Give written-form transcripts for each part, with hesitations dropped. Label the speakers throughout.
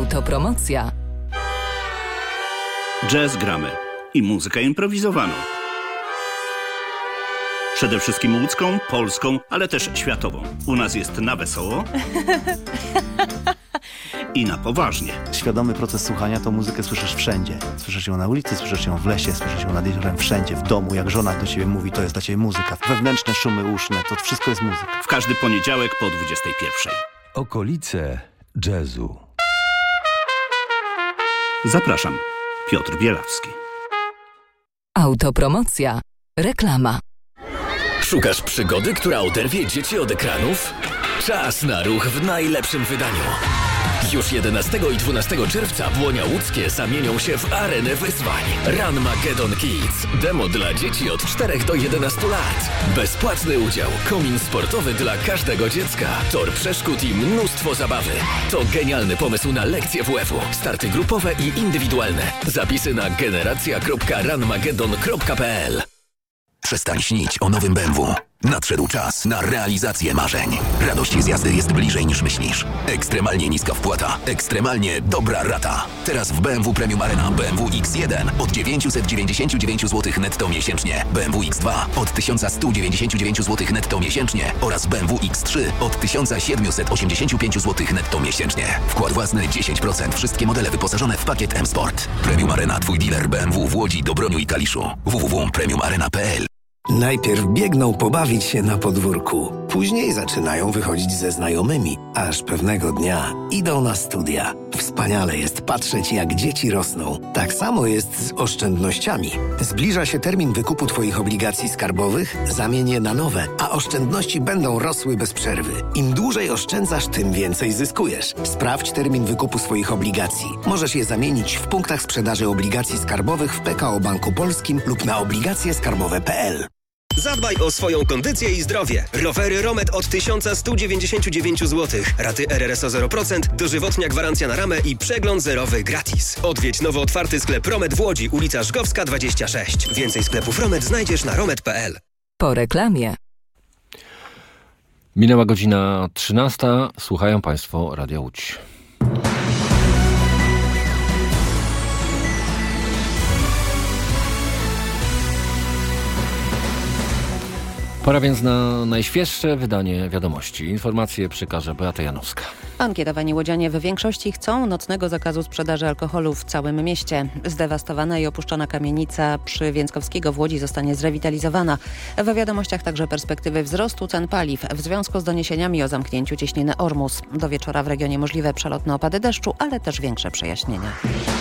Speaker 1: Autopromocja.
Speaker 2: Jazz gramy i muzykę improwizowaną. Przede wszystkim łódzką, polską, ale też światową. U nas jest na wesoło i na poważnie.
Speaker 3: Świadomy proces słuchania to muzykę słyszysz wszędzie. Słyszysz ją na ulicy, słyszysz ją w lesie, słyszysz ją nad jeziorem, wszędzie, w domu. Jak żona do ciebie mówi, to jest dla ciebie muzyka. Wewnętrzne szumy uszne, to wszystko jest muzyka.
Speaker 2: W każdy poniedziałek po 21:00.
Speaker 4: Okolice jazzu.
Speaker 2: Zapraszam. Piotr Bielawski.
Speaker 1: Autopromocja. Reklama.
Speaker 5: Szukasz przygody, która oderwie dzieci od ekranów? Czas na ruch w najlepszym wydaniu. Już 11 i 12 czerwca Błonia Łódzkie zamienią się w arenę wyzwań. Ranmageddon Kids. Demo dla dzieci od 4 do 11 lat. Bezpłatny udział. Komin sportowy dla każdego dziecka. Tor przeszkód i mnóstwo zabawy. To genialny pomysł na lekcje WF-u. Starty grupowe i indywidualne. Zapisy na generacja.ranmageddon.pl.
Speaker 6: Przestań śnić o nowym BMW. Nadszedł czas na realizację marzeń. Radość z jazdy jest bliżej niż myślisz. Ekstremalnie niska wpłata. Ekstremalnie dobra rata. Teraz w BMW Premium Arena BMW X1 od 999 zł netto miesięcznie. BMW X2 od 1199 zł netto miesięcznie. Oraz BMW X3 od 1785 zł netto miesięcznie. Wkład własny 10%. Wszystkie modele wyposażone w pakiet M-Sport. Premium Arena, twój dealer BMW w Łodzi, Dobroniu i Kaliszu. www.premiumarena.pl.
Speaker 7: Najpierw biegną pobawić się na podwórku, później zaczynają wychodzić ze znajomymi, aż pewnego dnia idą na studia. Wspaniale jest patrzeć, jak dzieci rosną. Tak samo jest z oszczędnościami. Zbliża się termin wykupu Twoich obligacji skarbowych, zamień je na nowe, a oszczędności będą rosły bez przerwy. Im dłużej oszczędzasz, tym więcej zyskujesz. Sprawdź termin wykupu swoich obligacji. Możesz je zamienić w punktach sprzedaży obligacji skarbowych w PKO Banku Polskim lub na obligacjeskarbowe.pl.
Speaker 8: Zadbaj o swoją kondycję i zdrowie. Rowery Romet od 1199 zł. Raty RRSO 0%, dożywotnia gwarancja na ramę i przegląd zerowy gratis. Odwiedź nowo otwarty sklep Romet w Łodzi, ulica Żgowska 26. Więcej sklepów Romet znajdziesz na romet.pl.
Speaker 1: Po reklamie.
Speaker 9: Minęła godzina 13. Słuchają Państwo Radia Łódź. Pora więc na najświeższe wydanie wiadomości. Informacje przekaże Beata Janowska.
Speaker 10: Ankietowani łodzianie w większości chcą nocnego zakazu sprzedaży alkoholu w całym mieście. Zdewastowana i opuszczona kamienica przy Więckowskiego w Łodzi zostanie zrewitalizowana. W wiadomościach także perspektywy wzrostu cen paliw w związku z doniesieniami o zamknięciu cieśniny Ormus. Do wieczora w regionie możliwe przelotne opady deszczu, ale też większe przejaśnienia.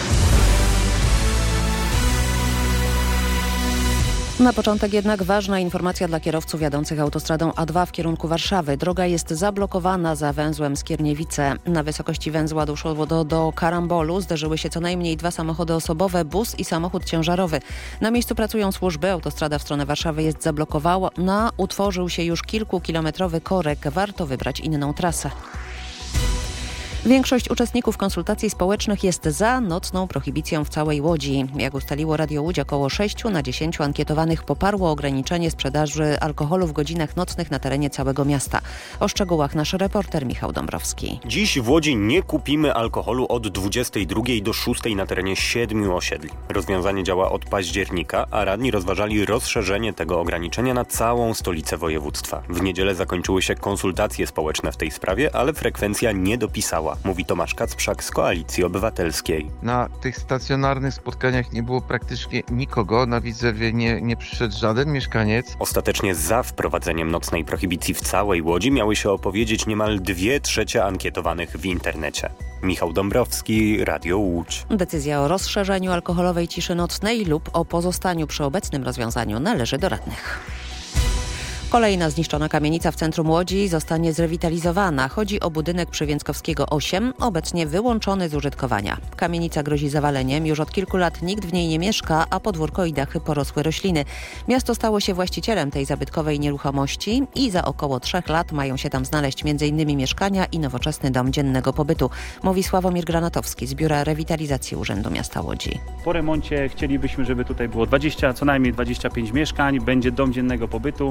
Speaker 10: Na początek jednak ważna informacja dla kierowców jadących autostradą A2 w kierunku Warszawy. Droga jest zablokowana za węzłem Skierniewice. Na wysokości węzła doszło do karambolu. Zderzyły się co najmniej 2 samochody osobowe, bus i samochód ciężarowy. Na miejscu pracują służby. Autostrada w stronę Warszawy jest zablokowana. Utworzył się już kilkukilometrowy korek. Warto wybrać inną trasę. Większość uczestników konsultacji społecznych jest za nocną prohibicją w całej Łodzi. Jak ustaliło Radio Łódź, około 6 na 10 ankietowanych poparło ograniczenie sprzedaży alkoholu w godzinach nocnych na terenie całego miasta. O szczegółach nasz reporter Michał Dąbrowski.
Speaker 11: Dziś w Łodzi nie kupimy alkoholu od 22 do 6 na terenie 7 osiedli. Rozwiązanie działa od października, a radni rozważali rozszerzenie tego ograniczenia na całą stolicę województwa. W niedzielę zakończyły się konsultacje społeczne w tej sprawie, ale frekwencja nie dopisała. Mówi Tomasz Kacprzak z Koalicji Obywatelskiej.
Speaker 12: Na tych stacjonarnych spotkaniach nie było praktycznie nikogo. Na Widzewie nie przyszedł żaden mieszkaniec.
Speaker 11: Ostatecznie za wprowadzeniem nocnej prohibicji w całej Łodzi miały się opowiedzieć niemal 2/3 ankietowanych w internecie. Michał Dąbrowski, Radio Łódź.
Speaker 10: Decyzja o rozszerzeniu alkoholowej ciszy nocnej lub o pozostaniu przy obecnym rozwiązaniu należy do radnych. Kolejna zniszczona kamienica w centrum Łodzi zostanie zrewitalizowana. Chodzi o budynek przy Więckowskiego 8, obecnie wyłączony z użytkowania. Kamienica grozi zawaleniem. Już od kilku lat nikt w niej nie mieszka, a podwórko i dachy porosły rośliny. Miasto stało się właścicielem tej zabytkowej nieruchomości i za około 3 lat mają się tam znaleźć m.in. mieszkania i nowoczesny dom dziennego pobytu, mówi Sławomir Granatowski z Biura Rewitalizacji Urzędu Miasta Łodzi.
Speaker 13: Po remoncie chcielibyśmy, żeby tutaj było co najmniej 25 mieszkań, będzie dom dziennego pobytu,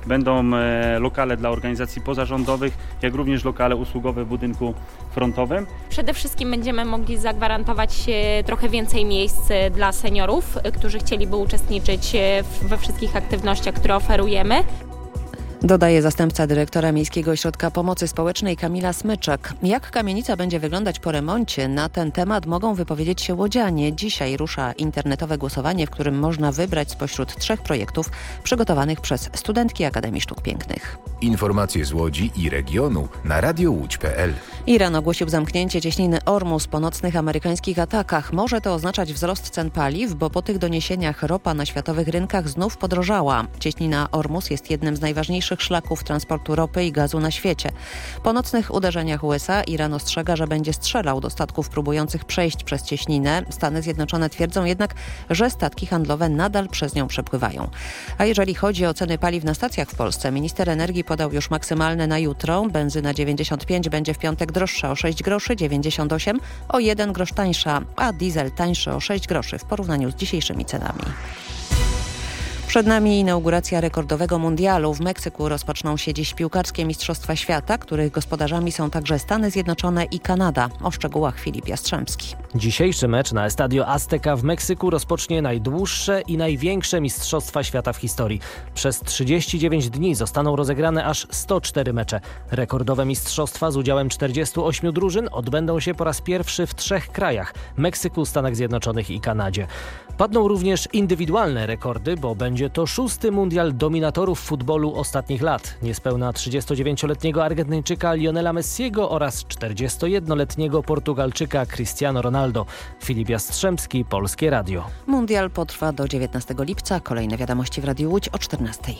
Speaker 13: Będą lokale dla organizacji pozarządowych, jak również lokale usługowe w budynku frontowym.
Speaker 14: Przede wszystkim będziemy mogli zagwarantować trochę więcej miejsc dla seniorów, którzy chcieliby uczestniczyć we wszystkich aktywnościach, które oferujemy.
Speaker 10: Dodaje zastępca dyrektora Miejskiego Ośrodka Pomocy Społecznej Kamila Smyczek. Jak kamienica będzie wyglądać po remoncie? Na ten temat mogą wypowiedzieć się łodzianie. Dzisiaj rusza internetowe głosowanie, w którym można wybrać spośród 3 projektów przygotowanych przez studentki Akademii Sztuk Pięknych.
Speaker 15: Informacje z Łodzi i regionu na radiołódź.pl.
Speaker 10: Iran ogłosił zamknięcie cieśniny Ormus po nocnych amerykańskich atakach. Może to oznaczać wzrost cen paliw, bo po tych doniesieniach ropa na światowych rynkach znów podrożała. Cieśnina Ormus jest jednym z najważniejszych szlaków transportu ropy i gazu na świecie. Po nocnych uderzeniach USA Iran ostrzega, że będzie strzelał do statków próbujących przejść przez cieśninę. Stany Zjednoczone twierdzą jednak, że statki handlowe nadal przez nią przepływają. A jeżeli chodzi o ceny paliw na stacjach w Polsce, minister energii podał już maksymalne na jutro. Benzyna 95 będzie w piątek droższa o 6 groszy, 98 o 1 grosz tańsza, a diesel tańszy o 6 groszy w porównaniu z dzisiejszymi cenami. Przed nami inauguracja rekordowego mundialu. W Meksyku rozpoczną się dziś piłkarskie Mistrzostwa Świata, których gospodarzami są także Stany Zjednoczone i Kanada. O szczegółach Filip Jastrzębski.
Speaker 16: Dzisiejszy mecz na Estadio Azteca w Meksyku rozpocznie najdłuższe i największe Mistrzostwa Świata w historii. Przez 39 dni zostaną rozegrane aż 104 mecze. Rekordowe mistrzostwa z udziałem 48 drużyn odbędą się po raz pierwszy w 3 krajach – Meksyku, Stanach Zjednoczonych i Kanadzie. Padną również indywidualne rekordy, bo będzie to 6. mundial dominatorów futbolu ostatnich lat. Niespełna 39-letniego Argentyńczyka Lionela Messiego oraz 41-letniego Portugalczyka Cristiano Ronaldo. Filip Jastrzębski, Polskie Radio.
Speaker 10: Mundial potrwa do 19 lipca. Kolejne wiadomości w Radiu Łódź o 14:00.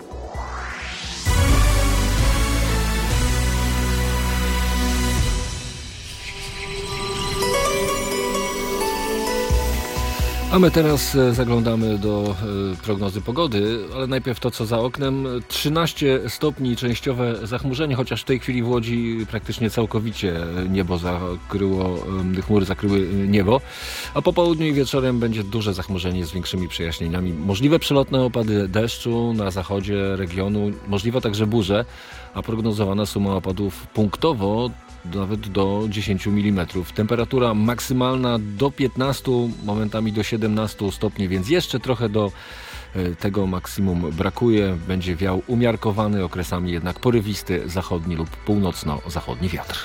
Speaker 9: A my teraz zaglądamy do prognozy pogody, ale najpierw to, co za oknem. 13 stopni, częściowe zachmurzenie, chociaż w tej chwili w Łodzi praktycznie całkowicie chmury zakryły niebo. A po południu i wieczorem będzie duże zachmurzenie z większymi przejaśnieniami. Możliwe przelotne opady deszczu na zachodzie regionu, możliwe także burze, a prognozowana suma opadów punktowo nawet do 10 mm. Temperatura maksymalna do 15, momentami do 17 stopni, więc jeszcze trochę do tego maksimum brakuje. Będzie wiał umiarkowany, okresami jednak porywisty zachodni lub północno-zachodni wiatr.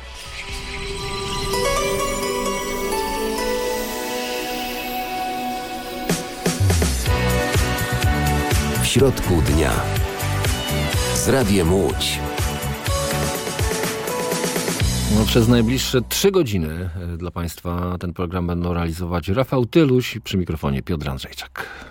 Speaker 6: W środku dnia z Radiem Łódź.
Speaker 9: Przez najbliższe 3 godziny dla Państwa ten program będą realizować Rafał Tyluś, przy mikrofonie Piotr Andrzejczak.